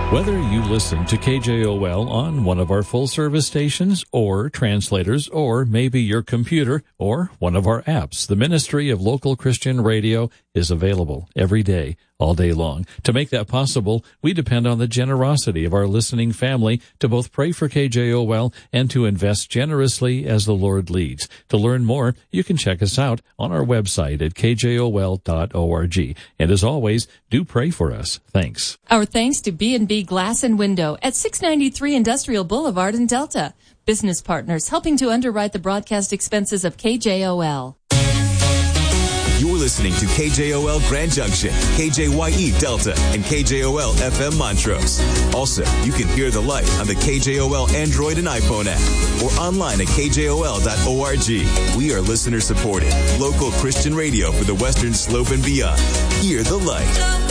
Whether you listen to KJOL on one of our full-service stations or translators, or maybe your computer or one of our apps, the Ministry of Local Christian Radio is available every day, all day long. To make that possible, we depend on the generosity of our listening family to both pray for KJOL and to invest generously as the Lord leads. To learn more, you can check us out on our website at kjol.org. And as always, do pray for us. Thanks. Our thanks to B&B Glass and Window at 693 Industrial Boulevard in Delta. Business partners helping to underwrite the broadcast expenses of KJOL. You're listening to KJOL Grand Junction, KJYE Delta, and KJOL FM Montrose. Also, you can hear the light on the KJOL Android and iPhone app or online at kjol.org. We are listener supported, local Christian radio for the Western Slope and beyond. Hear the light.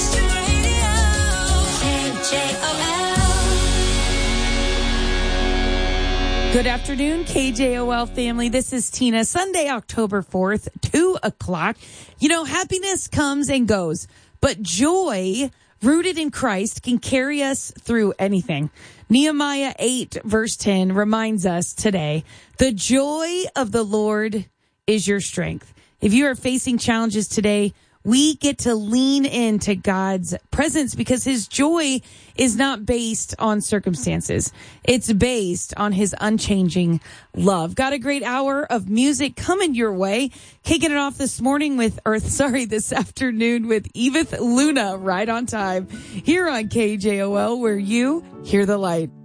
Good afternoon, KJOL family. This is Tina. Sunday, October 4th, 2 o'clock. You know, happiness comes and goes, but joy rooted in Christ can carry us through anything. Nehemiah 8, verse 10 reminds us today, the joy of the Lord is your strength. If you are facing challenges today, we get to lean into God's presence because his joy is not based on circumstances. It's based on his unchanging love. Got a great hour of music coming your way. Kicking it off this afternoon with Edith Luna right on time here on KJOL, where you hear the light.